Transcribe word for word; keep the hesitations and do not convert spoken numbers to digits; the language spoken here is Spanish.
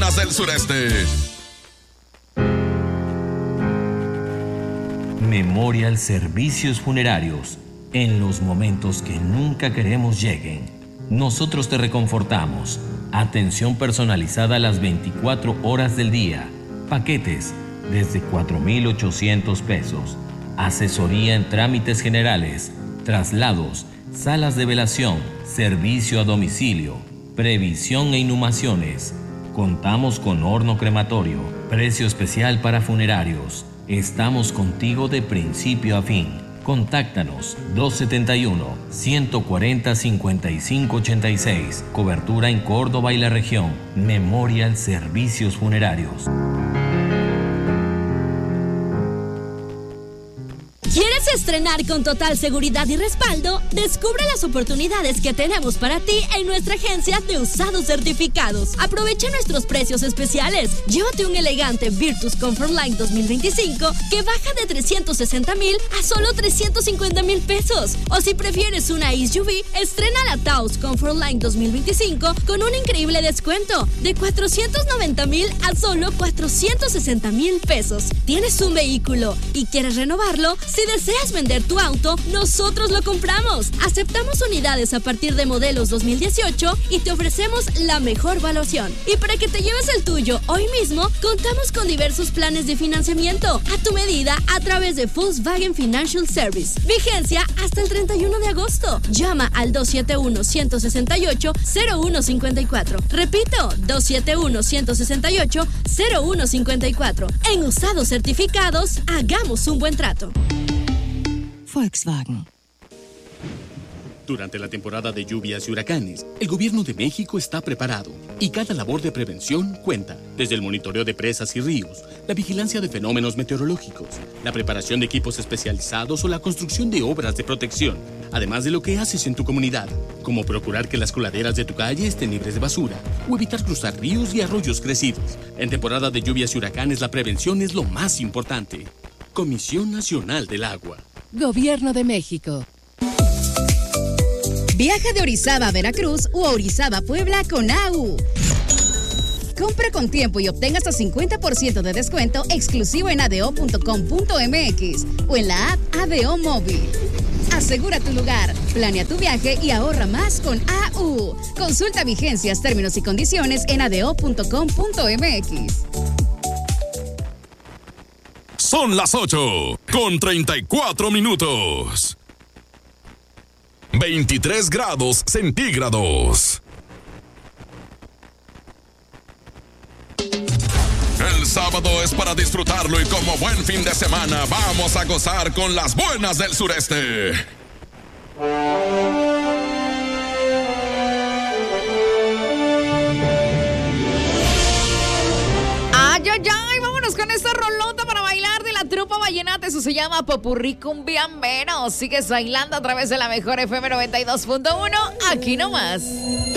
buenas del sureste. Memorial Servicios Funerarios. En los momentos que nunca queremos lleguen, nosotros te reconfortamos. Atención personalizada a las veinticuatro horas del día. Paquetes desde cuatro mil ochocientos pesos. Asesoría en trámites generales, traslados, salas de velación, servicio a domicilio, previsión e inhumaciones. Contamos con horno crematorio, precio especial para funerarios. Estamos contigo de principio a fin. Contáctanos dos setenta y uno, ciento cuarenta, cincuenta y cinco ochenta y seis. Cobertura en Córdoba y la región. Memorial Servicios Funerarios. ¿Quieres estrenar con total seguridad y respaldo? Descubre las oportunidades que tenemos para ti en nuestra agencia de usados certificados. Aprovecha nuestros precios especiales. Llévate un elegante Virtus Comfortline dos mil veinticinco que baja de trescientos sesenta mil a solo trescientos cincuenta mil pesos. O si prefieres una S U V, estrena la Taos Comfortline dos mil veinticinco con un increíble descuento de cuatrocientos noventa mil a solo cuatrocientos sesenta mil pesos. ¿Tienes un vehículo y quieres renovarlo? Si deseas vender tu auto, nosotros lo compramos. Aceptamos unidades a partir de modelos dos mil dieciocho y te ofrecemos la mejor evaluación. Y para que te lleves el tuyo hoy mismo, contamos con diversos planes de financiamiento a tu medida a través de Volkswagen Financial Service. Vigencia hasta el treinta y uno de agosto. Llama al dos siete uno, uno seis ocho, cero uno cinco cuatro. Repito, dos siete uno, uno seis ocho, cero uno cinco cuatro. En usados certificados, hagamos un buen trato. Volkswagen. Durante la temporada de lluvias y huracanes, el gobierno de México está preparado y cada labor de prevención cuenta. Desde el monitoreo de presas y ríos, la vigilancia de fenómenos meteorológicos, la preparación de equipos especializados o la construcción de obras de protección. Además de lo que haces en tu comunidad, como procurar que las coladeras de tu calle estén libres de basura o evitar cruzar ríos y arroyos crecidos. En temporada de lluvias y huracanes, la prevención es lo más importante. Comisión Nacional del Agua. Gobierno de México. Viaja de Orizaba a Veracruz o a Orizaba a Puebla con A U. Compra con tiempo y obtenga hasta cincuenta por ciento de descuento exclusivo en adeo punto com punto m x o en la app Adeo Móvil. Asegura tu lugar, planea tu viaje y ahorra más con A U. Consulta vigencias, términos y condiciones en adeo punto com punto m x. Son las ocho con treinta y cuatro minutos. veintitrés grados centígrados. El sábado es para disfrutarlo y como buen fin de semana vamos a gozar con las buenas del sureste. ¡Ay, ay, ay! Vámonos con esta rolota para bailar de la Trupa Vallenata. Eso se llama Popurrí Cumbiambero. Sigues bailando a través de la mejor F M noventa y dos punto uno. Aquí nomás.